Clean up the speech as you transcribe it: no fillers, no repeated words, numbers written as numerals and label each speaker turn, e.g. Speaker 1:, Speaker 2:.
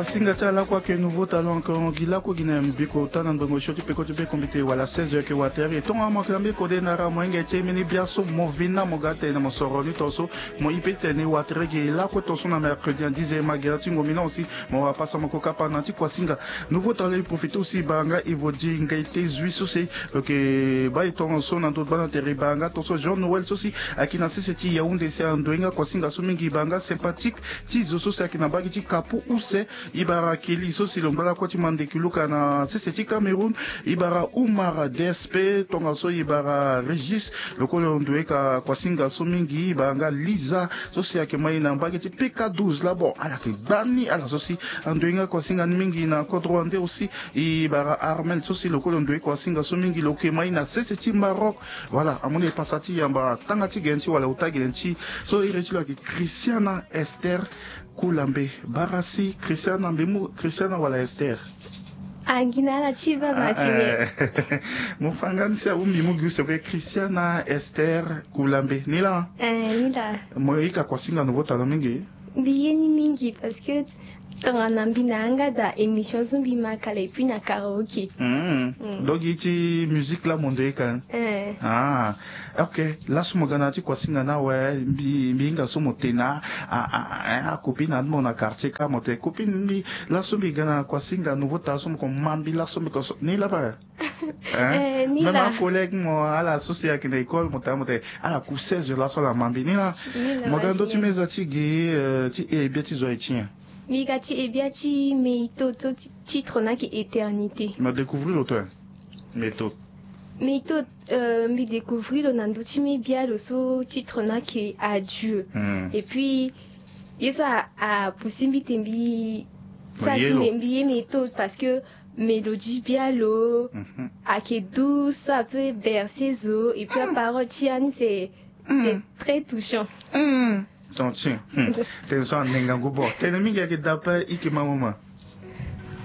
Speaker 1: Kwa singa tala kwa ke nouveau talent ko gila ko ginem biko tanan bongo shoti pe ko te be komite wala 16 ke water et ton amakambe ko de nara mwenge te mini biaso movina mogate na mosoroni toso mo ipete ne water ge la ko toso na mercredi en 10e magerati ngomina aussi mo va passer moko kapa nanti kwa singa nouveau talent profite aussi banga evodi ngaite zuiso c'est que ba eton so na to bana teri banga toso Jean Noël aussi akina seseti Yaoundé c'est andoinga kwa singa so mingi banga sympathique ti zoso c'est akina bagi ti kapo use ibara keli so silongola kwa ti mandekiluka na seseti Cameroun ibara Oumar DSP tonga so ibara Régis lokolo ndoeka kwa singa so mingi banga Liza so c'est akema ina bagi ti PK12 là bon ala ke bani ala so si andoinga kwa singa mingi na Kodrwande aussi ibara Armel so si lokolo ndoeka kwa singa so mingi lokema ina seseti Maroc voilà amone pasati yamba tangati genti wala utagenti so iretilo ki Christiana Esther Koulambe Barasi Christiana Mbemu Christiana wala Esther
Speaker 2: Angina la chiba machime
Speaker 1: mufangani sia umbi muguse ke Christiana Esther Koulambe nila
Speaker 2: nila
Speaker 1: moika kwa singa nouveau talent mingi
Speaker 2: biyeni mingi parce que tangana mbinanga da émission zumbi makala et puis na karaoke
Speaker 1: donc iti musique la mondoika ah ok la sumogana ti kwa singa na we mbinga sumo tena a copine na mon quartier ka mote copine mi la sumbi gana kwa singa nouveau ta sumo ko mambi la sumbi ko ni la ba
Speaker 2: ni la
Speaker 1: même un collègue mo à la société qui l'école mote à la coup 16 la so la mambi ni la mogando ti mezati ge ti e biati zo etien
Speaker 2: Migati ebiati meito to titre na ki éternité.
Speaker 1: m'a découvrir l'auteur. Meito
Speaker 2: me découvrir le nanduti me bien le so titre na ki adieu. Et puis yeso a poussé mi tembi ça c'est me meito parce que mélodie bien l'eau a qui douce un peu bercé zo et puis la parole tiane c'est très touchant.
Speaker 1: Tiens, t'es un nengango bon. T'es un minga qui d'après Ike Mamoma.